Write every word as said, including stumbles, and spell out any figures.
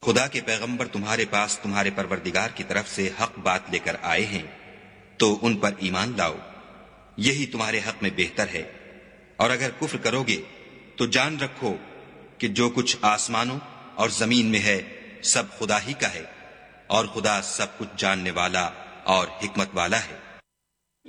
खुदा के पैगंबर तुम्हारे पास तुम्हारे परवरदिगार की तरफ से हक बात लेकर आए हैं तो उन पर ईमान लाओ, यही तुम्हारे हक में बेहतर है। और अगर कुफ्र करोगे तो जान रखो कि जो कुछ आसमानों और जमीन में है सब खुदा ही का है, और खुदा सब कुछ जानने वाला और हिकमत वाला है।